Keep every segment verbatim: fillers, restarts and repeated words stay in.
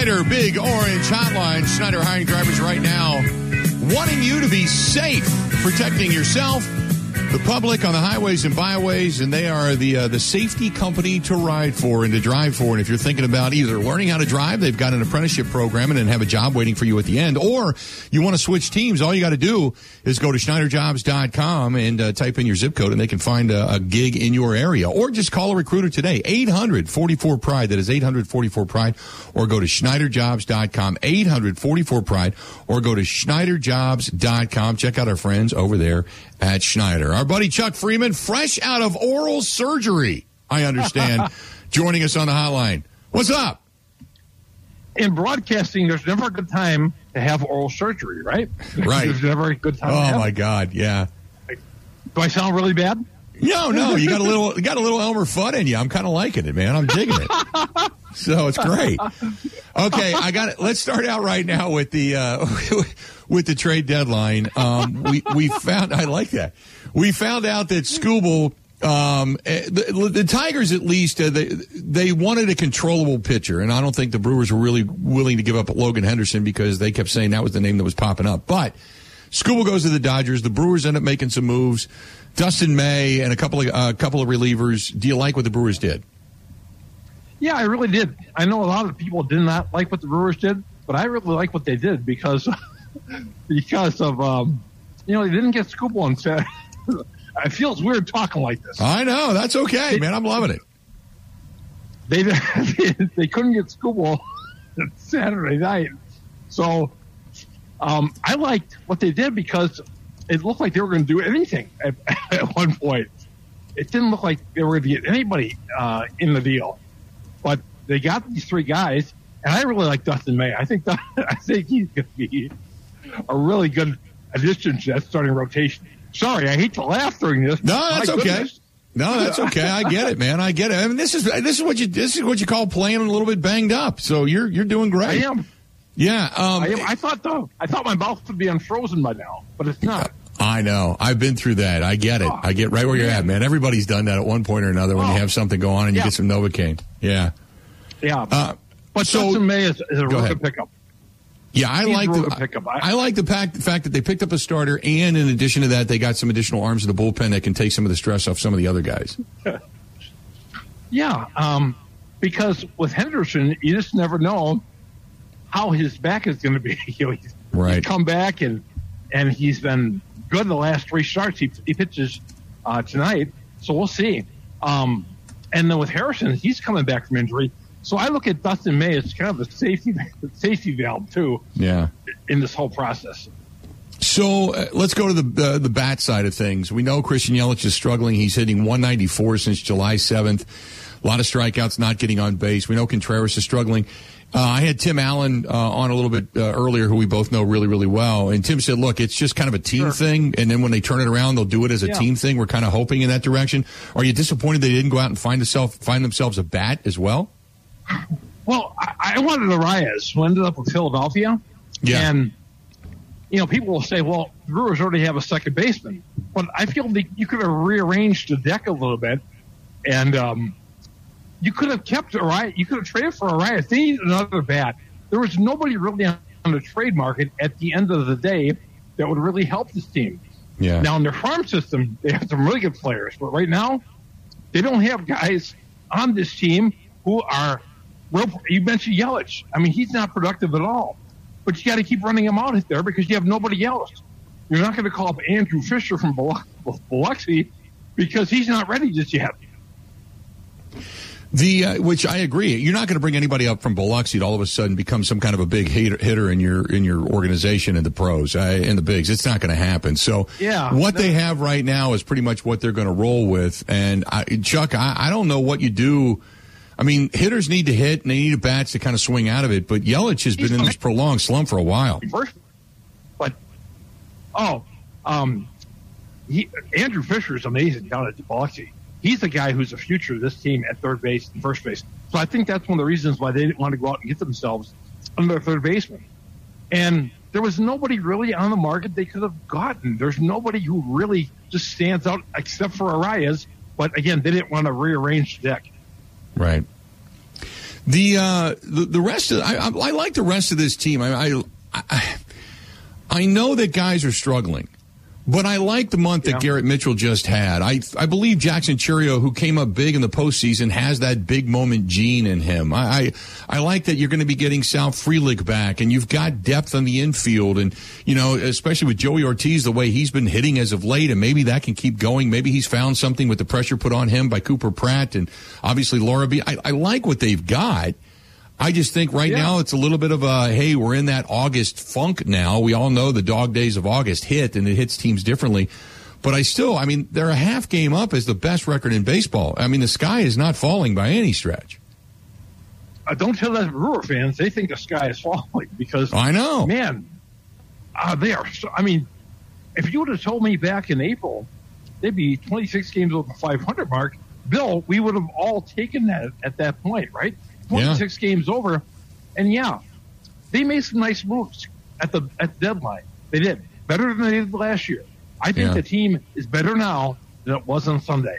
Schneider Big Orange Hotline. Schneider hiring drivers right now, wanting you to be safe, protecting yourself, the public on the highways and byways, and they are the uh, the safety company to ride for and to drive for. And if you're thinking about either learning how to drive, they've got an apprenticeship program and then have a job waiting for you at the end, or you want to switch teams, all you got to do is go to Schneider Jobs dot com and uh, type in your zip code, and they can find a, a gig in your area. Or just call a recruiter today, eight hundred forty-four pride. That is eight hundred forty-four pride. Or go to Schneider Jobs dot com, eight hundred forty-four pride. Or go to Schneider Jobs dot com. Check out our friends over there at Schneider. Our buddy Chuck Freeman, fresh out of oral surgery, I understand, joining us on the hotline. What's up? In broadcasting, there's never a good time to have oral surgery, right? Right. There's never a good time oh, to have my it. God, yeah. Do I sound really bad? No, no, you got a little you got a little Elmer Fudd in you. I'm kind of liking it, man. I'm digging it. So it's great. Okay, I got it. Let's start out right now with the uh, with the trade deadline. Um, we we found I like that. We found out that Skubal, um, the, the Tigers at least uh, they they wanted a controllable pitcher, and I don't think the Brewers were really willing to give up Logan Henderson because they kept saying that was the name that was popping up. But Skubal goes to the Dodgers. The Brewers end up making some moves. Dustin May and a couple of a uh, couple of relievers. Do you like what the Brewers did? Yeah, I really did. I know a lot of people did not like what the Brewers did, but I really like what they did because because of um, you know, they didn't get Skubal on Saturday. It feels weird talking like this. I know, that's okay, they, man. I'm loving it. They they, they couldn't get Skubal Saturday night, so um, I liked what they did because it looked like they were going to do anything at, at one point. It didn't look like they were going to get anybody uh, in the deal. But they got these three guys, and I really like Dustin May. I think that, I think he's going to be a really good addition to that starting rotation. Sorry, I hate to laugh during this. No, that's My okay. goodness. No, that's okay. I get it, man. I get it. I mean, this is this is what you this is what you call playing a little bit banged up. So you're you're doing great. I am. Yeah. Um, I am. I thought though. I thought my mouth would be unfrozen by now, but it's not. I know. I've been through that. I get it. Oh, I get right where you're man. at, man. Everybody's done that at one point or another when oh. you have something go on and you Yeah. get some Novocaine. Yeah. Yeah. Uh, but so, Dustin May is, is a really ahead. good pickup. Yeah, I He's like a really the good pickup. I, I like the fact, the fact that they picked up a starter, and in addition to that, they got some additional arms in the bullpen that can take some of the stress off some of the other guys. Yeah, um, because with Henderson, you just never know how his back is going to be. You know, he's, Right. he's come back and and he's been good in the last three starts. He, he pitches uh, tonight, so we'll see. Um, and then with Harrison, he's coming back from injury. So I look at Dustin May as kind of a safety safety valve too. Yeah. In this whole process. So uh, let's go to the uh, the bat side of things. We know Christian Yelich is struggling. He's hitting one ninety-four since July seventh. A lot of strikeouts, not getting on base. We know Contreras is struggling. Uh, I had Tim Allen uh, on a little bit uh, earlier, who we both know really, really well. And Tim said, look, it's just kind of a team Sure. thing. And then when they turn it around, they'll do it as a Yeah. team thing. We're kind of hoping in that direction. Are you disappointed they didn't go out and find, themselves, find themselves a bat as well? Well, I, I wanted Arias, who ended up with Philadelphia. Yeah. And, you know, people will say, well, the Brewers already have a second baseman. But I feel that you could have rearranged the deck a little bit. And um, you could have kept Arias. You could have traded for Arias. They need another bat. There was nobody really on the trade market at the end of the day that would really help this team. Yeah. Now, in their farm system, they have some really good players. But right now, they don't have guys on this team who are real. You mentioned Yelich. I mean, he's not productive at all. But you got to keep running him out there because you have nobody else. You're not going to call up Andrew Fisher from Biloxi because he's not ready just yet. The uh, which I agree. You're not going to bring anybody up from Biloxi to all of a sudden become some kind of a big hitter, hitter in your in your organization in the pros, uh, in the bigs. It's not going to happen. So yeah, what no. they have right now is pretty much what they're going to roll with. And I, Chuck, I, I don't know what you do. I mean, hitters need to hit and they need bats to kind of swing out of it. But Yelich has been in this prolonged slump for a while. First, but oh, um, he, Andrew Fisher is amazing down at Biloxi. He's the guy who's the future of this team at third base and first base. So I think that's one of the reasons why they didn't want to go out and get themselves another third baseman. And there was nobody really on the market they could have gotten. There's nobody who really just stands out except for Arias. But again, they didn't want to rearrange the deck. Right. The uh, the, the rest of I, I, I like the rest of this team. I, I I I know that guys are struggling. But I like the month that yeah. Garrett Mitchell just had. I I believe Jackson Churio, who came up big in the postseason, has that big moment gene in him. I I, I like that you're going to be getting Sal Frelick back, and you've got depth on the infield, and you know, especially with Joey Ortiz, the way he's been hitting as of late, and maybe that can keep going. Maybe he's found something with the pressure put on him by Cooper Pratt and obviously Laura B. I, I like what they've got. I just think right yeah. now it's a little bit of a, hey, we're in that August funk now. We all know the dog days of August hit, and it hits teams differently. But I still, I mean, they're a half game up as the best record in baseball. I mean, the sky is not falling by any stretch. Uh, don't tell that Brewer fans. They think the sky is falling because, I know. Man, uh, they are so, I mean, if you would have told me back in April, they'd be twenty-six games over the five hundred mark, Bill, we would have all taken that at that point, right? twenty-six yeah. games over, and yeah, they made some nice moves at the at the deadline. They did better than they did last year. I think yeah. the team is better now than it was on Sunday.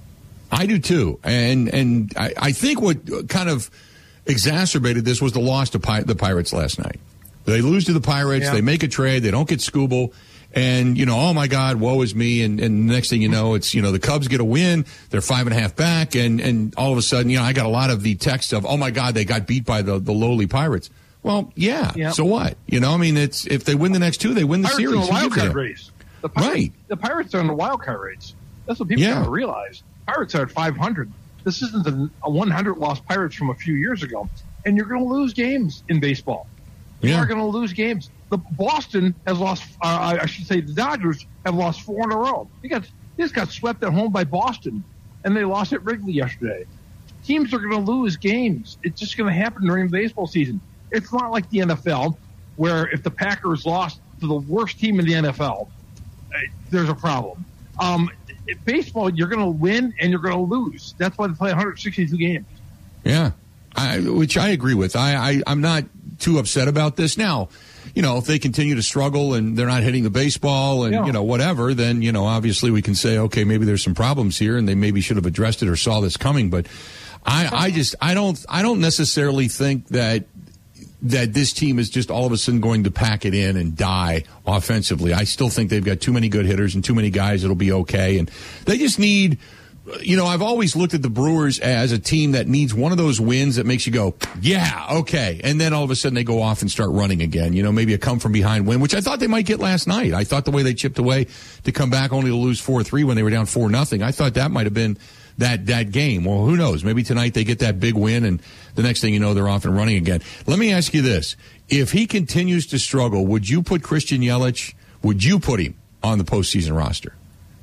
I do too, and and I, I think what kind of exacerbated this was the loss to Pi- the Pirates last night. They lose to the Pirates, yeah. they make a trade, they don't get Skubal. And, you know, oh, my God, woe is me. And, and the next thing you know, it's, you know, the Cubs get a win. They're five and a half back. And, and all of a sudden, you know, I got a lot of the text of, oh, my God, they got beat by the, the lowly Pirates. Well, yeah. Yep. So what? You know, I mean, it's if they win the next two, they win the Pirates series. Are the wild card race. The Pirates, right. The Pirates are in the wild card race. That's what people yeah. don't realize. Pirates are at five hundred. This isn't a, a one hundred loss Pirates from a few years ago. And you're going to lose games in baseball. You yeah. are going to lose games. The Boston has lost. Uh, I should say the Dodgers have lost four in a row. They got they just got swept at home by Boston, and they lost at Wrigley yesterday. Teams are going to lose games. It's just going to happen during the baseball season. It's not like the N F L, where if the Packers lost to the worst team in the N F L, there's a problem. Um, baseball, you're going to win and you're going to lose. That's why they play one hundred sixty-two games. Yeah, I, which I agree with. I, I I'm not too upset about this now. You know, if they continue to struggle and they're not hitting the baseball and, yeah. you know, whatever, then, you know, obviously we can say, okay, maybe there's some problems here and they maybe should have addressed it or saw this coming. But I, I just, I don't, I don't necessarily think that, that this team is just all of a sudden going to pack it in and die offensively. I still think they've got too many good hitters and too many guys that'll be okay. And they just need, you know, I've always looked at the Brewers as a team that needs one of those wins that makes you go, yeah, okay. And then all of a sudden they go off and start running again. You know, maybe a come-from-behind win, which I thought they might get last night. I thought the way they chipped away to come back only to lose four three when they were down four nothing. I thought that might have been that that game. Well, who knows? Maybe tonight they get that big win, and the next thing you know, they're off and running again. Let me ask you this. If he continues to struggle, would you put Christian Yelich, would you put him on the postseason roster?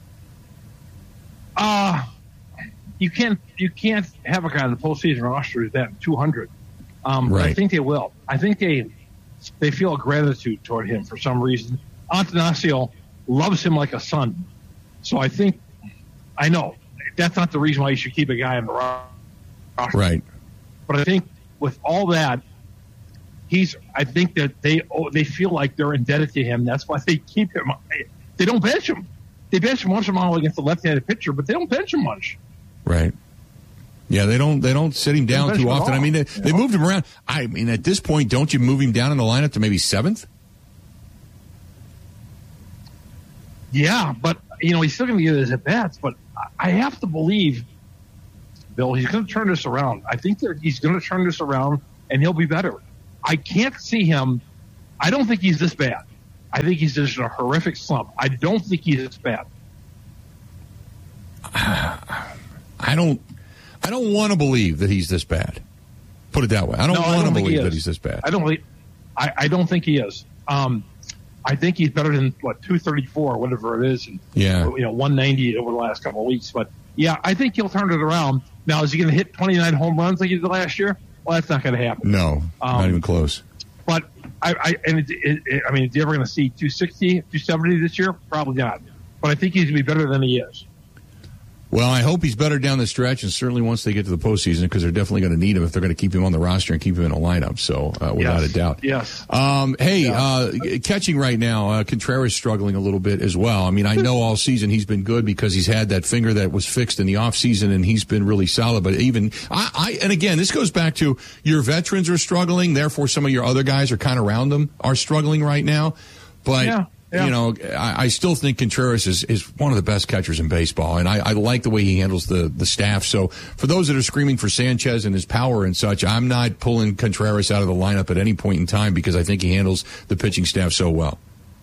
Uh, you can't you can't have a guy on the postseason roster that two hundred. Um, right. I think they will. I think they they feel a gratitude toward him for some reason. Antanasio loves him like a son. So I think, I know, that's not the reason why you should keep a guy on the roster. Right. But I think with all that, he's. I think that they oh, they feel like they're indebted to him. That's why they keep him. They don't bench him. They bench him once in a while against the left-handed pitcher, but they don't bench him much. Right. Yeah, they don't. They don't sit him down too often. I mean, they, they moved him around. I mean, at this point, don't you move him down in the lineup to maybe seventh? Yeah, but you know he's still going to get his at bats. But I have to believe, Bill, he's going to turn this around. I think that he's going to turn this around, and he'll be better. I can't see him. I don't think he's this bad. I think he's just in a horrific slump. I don't think he's this bad. I don't. I don't want to believe that he's this bad. Put it that way. I don't no, want to believe he that he's this bad. I don't believe. I, I don't think he is. Um, I think he's better than what two thirty-four or whatever it is. And, yeah. You know, one ninety over the last couple of weeks. But yeah, I think he'll turn it around. Now, is he going to hit twenty-nine home runs like he did last year? Well, that's not going to happen. No, um, not even close. But I, I and it, it, it, I mean, is he ever going to see two sixty, two seventy this year? Probably not. But I think he's going to be better than he is. Well, I hope he's better down the stretch, and certainly once they get to the postseason, because they're definitely going to need him if they're going to keep him on the roster and keep him in a lineup. So, uh, without yes. a doubt. Yes. Um, hey, yeah. uh, catching right now, uh, Contreras struggling a little bit as well. I mean, I know all season he's been good because he's had that finger that was fixed in the offseason, and he's been really solid. But even, I, I, and again, this goes back to your veterans are struggling, therefore some of your other guys are kind of around them are struggling right now. But. Yeah. Yeah. You know, I, I still think Contreras is, is one of the best catchers in baseball, and I, I like the way he handles the, the staff. So for those that are screaming for Sanchez and his power and such, I'm not pulling Contreras out of the lineup at any point in time because I think he handles the pitching staff so well.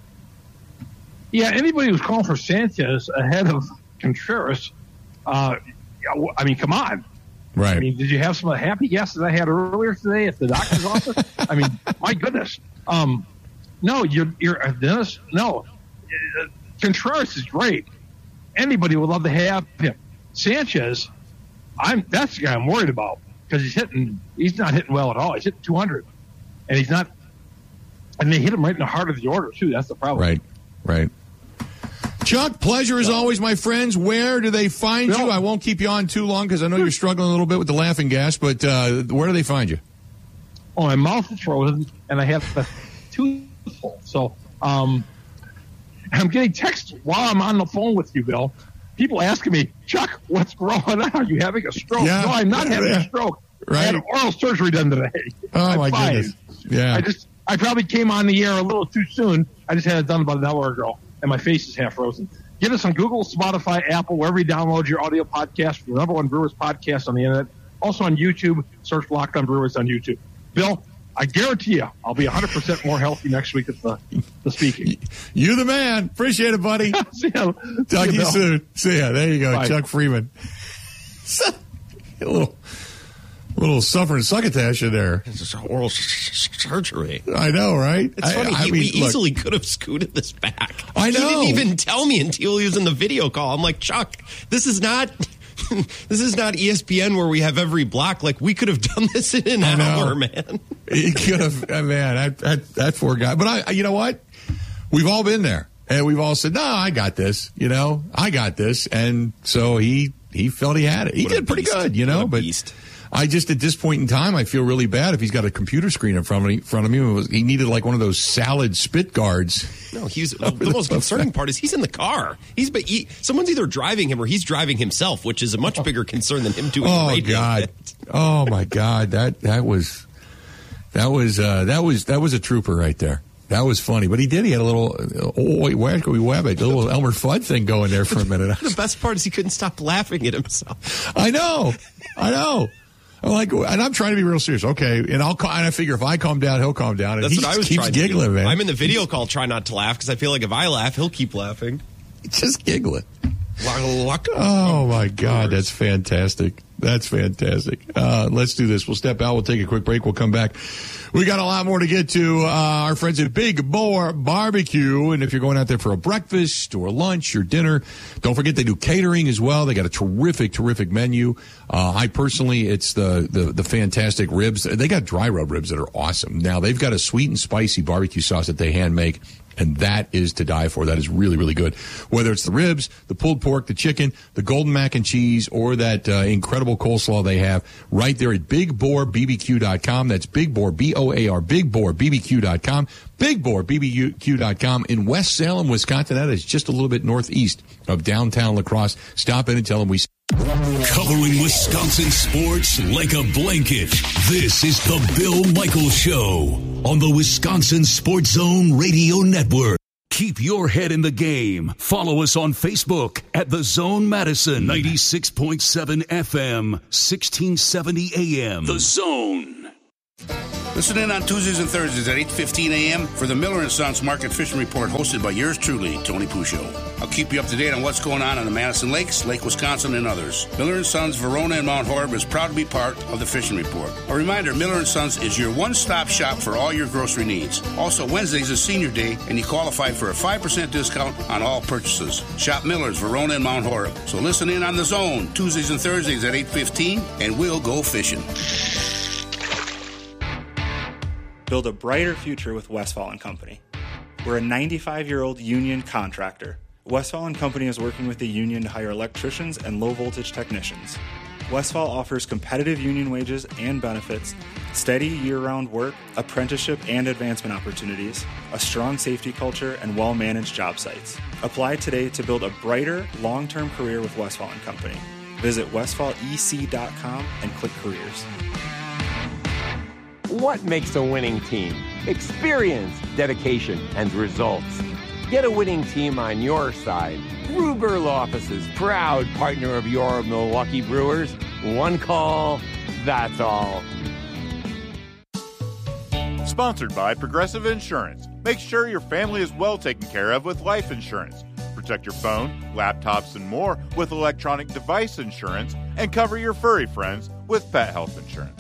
Yeah, anybody who's calling for Sanchez ahead of Contreras, uh, I mean, come on. Right. I mean, did you have some of the happy guesses I had earlier today at the doctor's office? I mean, my goodness. Um, No, you're, you're a dentist. No, uh, Contreras is great. Anybody would love to have him. Sanchez, I'm that's the guy I'm worried about because he's hitting. He's not hitting well at all. He's hitting two hundred, and he's not. And they hit him right in the heart of the order too. That's the problem. Right, right. Chuck, pleasure as always, my friends. Where do they find Bill, you? I won't keep you on too long because I know you're struggling a little bit with the laughing gas. But uh, where do they find you? Oh, my mouth is frozen, and I have the tooth. So, um, I'm getting texts while I'm on the phone with you, Bill. People asking me, Chuck, what's going on? Are you having a stroke? Yeah. No, I'm not having Yeah. a stroke. Right. I had oral surgery done today. Oh, I'm my fine. goodness. Yeah. I just, I probably came on the air a little too soon. I just had it done about an hour ago, and my face is half frozen. Get us on Google, Spotify, Apple, wherever you download your audio podcast, the number one Brewers podcast on the internet. Also on YouTube, search Locked On Brewers on YouTube. Bill, I guarantee you, I'll be one hundred percent more healthy next week at the, the speaking. You the man. Appreciate it, buddy. See ya. Talk See to you Bill. soon. See ya. There you go, Bye. Chuck Freeman. a little, little suffering succotash in there. It's oral surgery. I know, right? It's I, funny. I he, mean, we look, easily could have scooted this back. I know. He didn't even tell me until he was in the video call. I'm like, Chuck, this is not... This is not E S P N where we have every block. Like, we could have done this in an I know. hour, man. He could have, uh, man, that, that, that poor guy. But I, you know what? We've all been there. And we've all said, no, I got this. You know, I got this. And so he, he felt he had it. He What a did pretty beast. good, you know, What a but beast. I just, at this point in time, I feel really bad if he's got a computer screen in front of, me, front of him. He needed like one of those salad spit guards. No, he's the most concerning part is he's in the car. He's but he, someone's either driving him or he's driving himself, which is a much bigger concern than him doing. Oh radio God! bit. Oh my God! That that was that was uh, that was that was a trooper right there. That was funny, but he did. He had a little uh, oh wait, where could we web it? A little Elmer Fudd thing going there for a minute. The best part is he couldn't stop laughing at himself. I know, I know. I'm like, and I'm trying to be real serious. Okay, and I'll and I figure if I calm down, he'll calm down. And That's he what I just was keeps trying giggling, to do. man. I'm in the video call trying not to laugh because I feel like if I laugh, he'll keep laughing. just giggling. Luck. Oh my God, that's fantastic. That's fantastic. Uh, let's do this. We'll step out. We'll take a quick break. We'll come back. We got a lot more to get to. Uh, our friends at Big Boar Barbecue. And if you're going out there for a breakfast or lunch or dinner, don't forget they do catering as well. They got a terrific, terrific menu. Uh, I personally, it's the, the, the fantastic ribs. They got dry rub ribs that are awesome. Now they've got a sweet and spicy barbecue sauce that they hand make. And that is to die for. That is really, really good. Whether it's the ribs, the pulled pork, the chicken, the golden mac and cheese, or that uh, incredible coleslaw they have right there at big boar b b q dot com. That's Big Boar, B O A R, big boar b b q dot com. big boar b b q dot com in West Salem, Wisconsin. That is just a little bit northeast of downtown La Crosse. Stop in and tell them we... Covering Wisconsin sports like a blanket. This is the Bill Michaels Show on the Wisconsin Sports Zone Radio Network. Keep your head in the game. Follow us on Facebook at The Zone Madison, ninety-six point seven F M, sixteen seventy A M. The Zone. Listen in on Tuesdays and Thursdays at eight fifteen a.m. for the Miller and Sons Market Fishing Report hosted by yours truly, Tony Puccio. I'll keep you up to date on what's going on on the Madison Lakes, Lake Wisconsin, and others. Miller and Sons, Verona, and Mount Horeb is proud to be part of the Fishing Report. A reminder, Miller and Sons is your one-stop shop for all your grocery needs. Also, Wednesdays is Senior Day, and you qualify for a five percent discount on all purchases. Shop Miller's, Verona, and Mount Horeb. So listen in on The Zone, Tuesdays and Thursdays at eight fifteen, and we'll go fishing. Build a brighter future with Westfall and Company. We're a ninety-five-year-old union contractor Westfall and Company is working with the union to hire electricians and low-voltage technicians. Westfall offers competitive union wages and benefits, steady year-round work, apprenticeship and advancement opportunities, a strong safety culture, and well-managed job sites. Apply today to build a brighter, long-term career with Westfall and Company. Visit westfall e c dot com and click careers. What makes a winning team? Experience, dedication, and results. Get a winning team on your side. Ruger Law Offices, proud partner of your Milwaukee Brewers. One call, that's all. Sponsored by Progressive Insurance. Make sure your family is well taken care of with life insurance. Protect your phone, laptops, and more with electronic device insurance, and cover your furry friends with pet health insurance.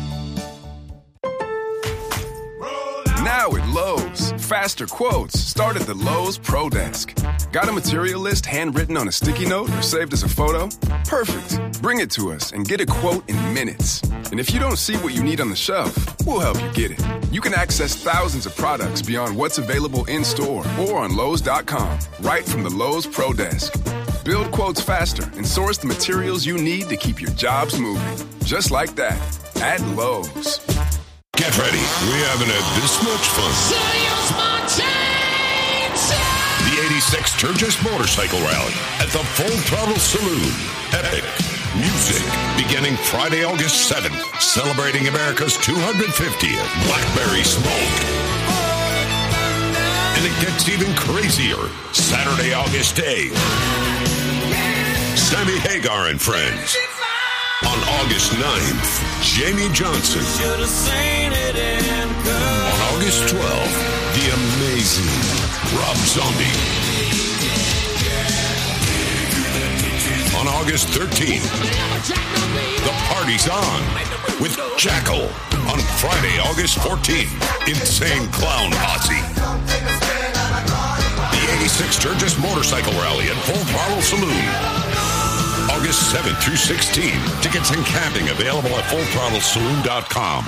Now at Lowe's, faster quotes start at the Lowe's Pro Desk. Got a material list handwritten on a sticky note or saved as a photo? Perfect. Bring it to us and get a quote in minutes. And if you don't see what you need on the shelf, we'll help you get it. You can access thousands of products beyond what's available in-store or on Lowe's dot com, right from the Lowe's Pro Desk. Build quotes faster and source the materials you need to keep your jobs moving. Just like that, at Lowe's. Get ready. We haven't had this much fun. The eighty-six Sturgis Motorcycle Rally at the Full Throttle Saloon. Epic music beginning Friday, August seventh, celebrating America's two hundred fiftieth Blackberry Smoke. And it gets even crazier Saturday, August eighth. Sammy Hagar and friends. On August ninth, Jamie Johnson. On August twelfth, the amazing Rob Zombie. On August thirteenth, the party's on with Jackal. On Friday, August fourteenth, Insane Clown Posse. The eighty-six Sturgis Motorcycle Rally at Full Throttle Saloon. August seventh through sixteenth. Tickets and camping available at full throttle saloon dot com.